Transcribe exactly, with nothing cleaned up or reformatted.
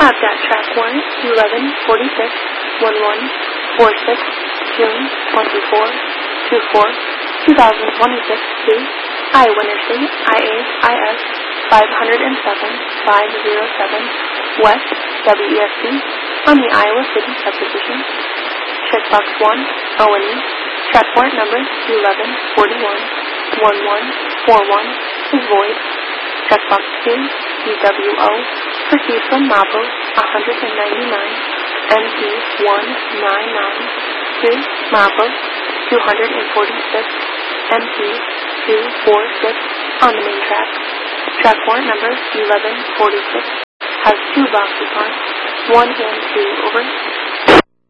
Have that track warrant eleven forty-six one one four six June twenty-four twenty-four twenty twenty-six to Iowa Interstate I A I S five oh seven five oh seven West W E S C on the Iowa City subdivision. Checkbox one, O and E, track warrant number eleven forty-one one one four one is void. Checkbox two, D W O, proceed from Mabo one ninety-nine, M P one ninety-nine to Mabo two forty-six, M P two forty-six on the main track. Track warrant number eleven forty-six has two boxes on, one and two over.